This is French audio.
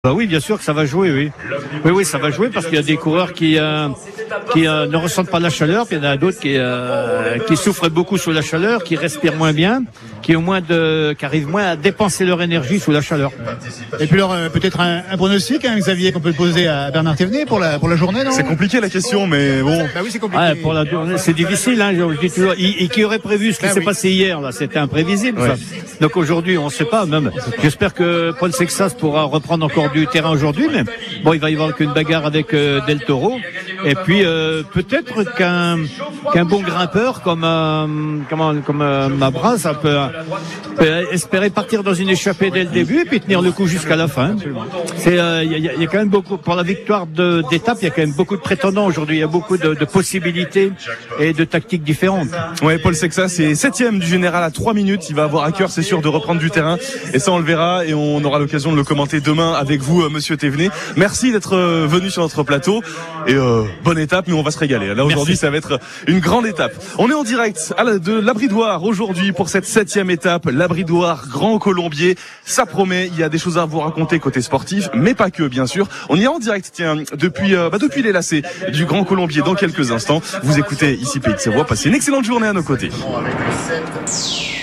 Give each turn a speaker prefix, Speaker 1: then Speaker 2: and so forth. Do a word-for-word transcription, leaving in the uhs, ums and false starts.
Speaker 1: Bah oui, bien sûr que ça va jouer, oui. Oui, oui, ça va jouer parce qu'il y a des coureurs qui euh, qui euh, ne ressentent pas la chaleur, puis il y en a d'autres qui euh, qui souffrent beaucoup sous la chaleur, qui respirent moins bien, qui ont moins de, qui arrivent moins à dépenser leur énergie sous la chaleur.
Speaker 2: Et puis alors euh, peut-être un, un pronostic, hein, Xavier, qu'on peut poser à Bernard Thévenet pour la pour la journée, non?
Speaker 3: C'est compliqué la question, mais bon.
Speaker 2: Bah oui, c'est compliqué.
Speaker 1: Ah, pour la journée, c'est difficile, hein. Je dis toujours. Et qui aurait prévu ce qui
Speaker 2: ah,
Speaker 1: s'est
Speaker 2: oui.
Speaker 1: passé hier, là, c'était imprévisible.
Speaker 3: Ouais.
Speaker 1: Ça. Donc aujourd'hui, on ne sait pas. Même, j'espère que Paul Sexas pourra reprendre encore du terrain aujourd'hui. Mais bon, il va y avoir qu'une bagarre avec euh, Del Toro. Et puis euh, peut-être qu'un qu'un bon grimpeur comme euh, comment comme euh, Mabras, ça peut, peut espérer partir dans une échappée dès le début et puis tenir le coup jusqu'à la fin. C'est il euh, y, a, y a quand même beaucoup pour la victoire de, d'étape. Il y a quand même beaucoup de prétendants aujourd'hui. Il y a beaucoup de, de possibilités et de tactiques différentes.
Speaker 3: Ouais, Paul Sexas est septième du général à trois minutes. Il va avoir à cœur, c'est sûr, de reprendre du terrain. Et ça, on le verra et on aura l'occasion de le commenter demain avec vous, euh, Monsieur Thévenet. Merci d'être euh, venu sur notre plateau. Et euh, bonne étape, mais on va se régaler. Là, aujourd'hui, ça va être une grande étape. On est en direct à la, de l'Abridoire aujourd'hui pour cette septième étape. L'Abridoire Grand Colombier. Ça promet. Il y a des choses à vous raconter côté sportif, mais pas que, bien sûr. On y est en direct, tiens, depuis, euh, bah, depuis les lacets du Grand Colombier dans quelques instants. Vous écoutez ici Pays de Savoie. Passez une excellente journée à nos côtés.